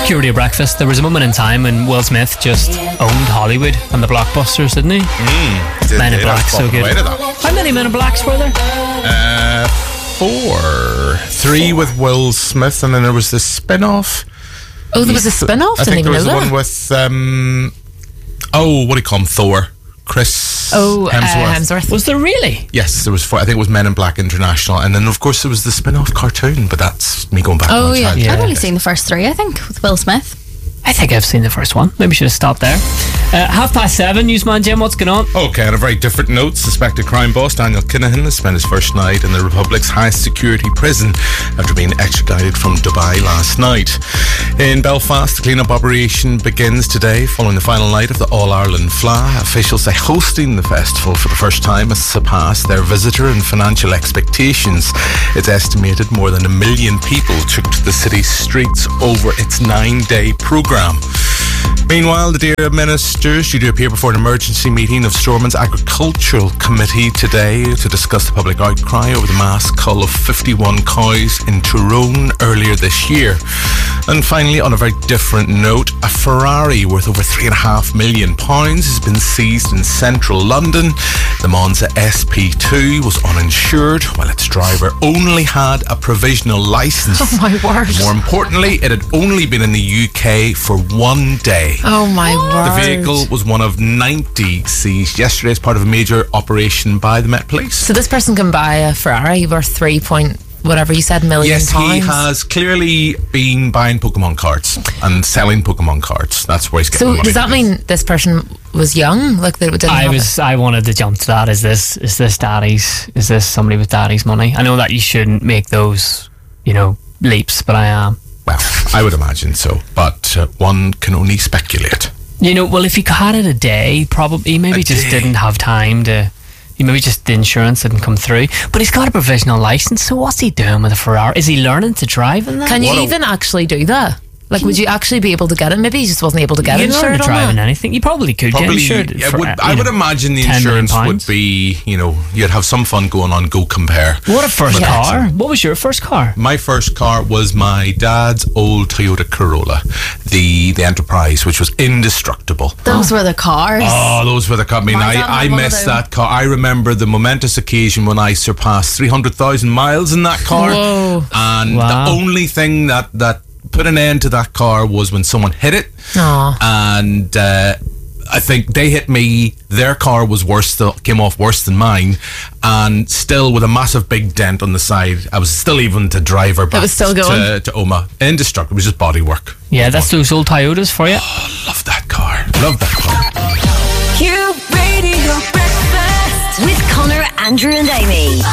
Security of breakfast. There was a moment in time when Will Smith just owned Hollywood and the blockbusters, didn't he? Men in Black, so good. How many Men in Blacks were there? 4. 3 with Will Smith, and then there was the spin-off. Oh, there was a spin-off? I think there was the one with what do you call him? Thor. Chris Hemsworth. Was there really? Yes, there was 4. I think it was Men in Black International, and then of course there was the spin-off cartoon, but that's me going back. I've only seen the first 3, I think, with Will Smith. I think I've seen the first one. Maybe should have stopped there. 7:30, Newsman Jim, what's going on? Okay, on a very different note, suspected crime boss Daniel Kinahan has spent his first night in the Republic's highest security prison after being extradited from Dubai last night. In Belfast, the clean-up operation begins today following the final night of the All-Ireland Fleadh. Officials say hosting the festival for the first time has surpassed their visitor and financial expectations. It's estimated more than 1 million people took to the city's streets over its 9-day programme. Meanwhile, the Dara ministers due to appear before an emergency meeting of Stormont's Agricultural Committee today to discuss the public outcry over the mass cull of 51 cows in Tyrone earlier this year. And finally, on a very different note, a Ferrari worth over £3.5 million has been seized in central London. The Monza SP2 was uninsured, while its driver only had a provisional licence. Oh my word. More importantly, it had only been in the UK for 1 day. Oh my word. The vehicle was one of 90 seized yesterday as part of a major operation by the Met Police. So this person can buy a Ferrari worth 3 point whatever you said million yes, pounds? He has clearly been buying Pokemon cards and selling Pokemon cards. That's where he's getting money. So does that mean this person was young? Like they didn't I wanted to jump to that. Is this somebody with daddy's money? I know that you shouldn't make those, leaps, but I am. Well, I would imagine so, but one can only speculate. If he had it a day, probably he maybe just didn't have time to. Maybe just the insurance didn't come through. But he's got a provisional licence, so what's he doing with a Ferrari? Is he learning to drive in that? Can you even actually do that? Like, would you actually be able to get it? Maybe he just wasn't able to get it insured. You learn to drive in anything. You probably could get insured. I would imagine the insurance would be, you'd have some fun going on Go Compare. What a first car. What was your first car? My first car was my dad's old Toyota Corolla, the Enterprise, which was indestructible. Those were the cars. Oh, those were the cars. I mean, I missed that car. I remember the momentous occasion when I surpassed 300,000 miles in that car. Whoa. And the only thing that put an end to that car was when someone hit it. Aww. And I think they hit me. Their car was came off worse than mine, and still with a massive big dent on the side. I was still even to drive her back to Oma. Indestructible. It was just bodywork. Yeah, that's those old Toyotas for you. Oh, love that car. Love that car. Q Radio Breakfast with Connor, Andrew and Amy.